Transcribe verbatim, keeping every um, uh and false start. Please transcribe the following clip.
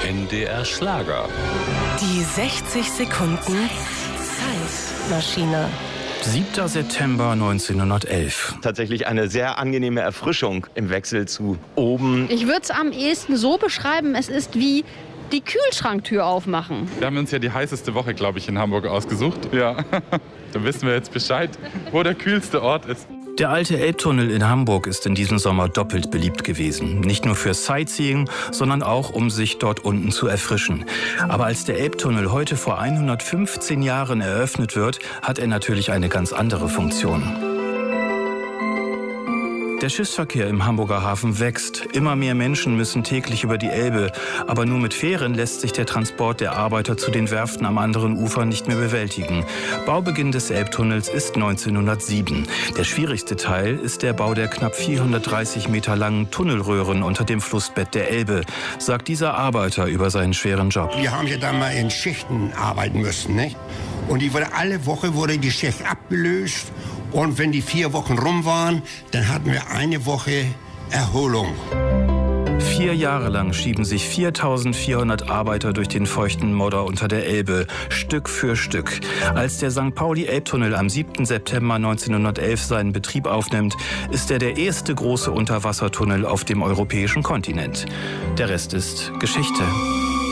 N D R Schlager. Die sechzig Sekunden Zeitmaschine. siebter September neunzehnhundertelf. Tatsächlich eine sehr angenehme Erfrischung im Wechsel zu oben. Ich würde es am ehesten so beschreiben, es ist wie die Kühlschranktür aufmachen. Wir haben uns ja die heißeste Woche, glaube ich, in Hamburg ausgesucht. Ja, dann wissen wir jetzt Bescheid, wo der kühlste Ort ist. Der alte Elbtunnel in Hamburg ist in diesem Sommer doppelt beliebt gewesen. Nicht nur für Sightseeing, sondern auch, um sich dort unten zu erfrischen. Aber als der Elbtunnel heute vor hundertfünfzehn Jahren eröffnet wird, hat er natürlich eine ganz andere Funktion. Der Schiffsverkehr im Hamburger Hafen wächst. Immer mehr Menschen müssen täglich über die Elbe. Aber nur mit Fähren lässt sich der Transport der Arbeiter zu den Werften am anderen Ufer nicht mehr bewältigen. Baubeginn des Elbtunnels ist neunzehnhundertsieben. Der schwierigste Teil ist der Bau der knapp vierhundertdreißig Meter langen Tunnelröhren unter dem Flussbett der Elbe, sagt dieser Arbeiter über seinen schweren Job. Wir haben ja da mal in Schichten arbeiten müssen, nicht? Und die wurde, alle Woche wurde die Schicht abgelöst. Und wenn die vier Wochen rum waren, dann hatten wir eine Woche Erholung. Vier Jahre lang schieben sich viertausendvierhundert Arbeiter durch den feuchten Modder unter der Elbe, Stück für Stück. Als der Sankt Pauli-Elbtunnel am siebten September neunzehnhundertelf seinen Betrieb aufnimmt, ist er der erste große Unterwassertunnel auf dem europäischen Kontinent. Der Rest ist Geschichte.